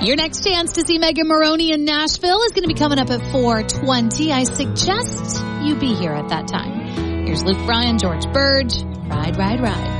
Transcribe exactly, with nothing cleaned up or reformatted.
Your next chance to see Megan Moroney in Nashville is going to be coming up at four twenty. I suggest you be here at that time. Here's Luke Bryan, George Burge. Ride, ride, ride.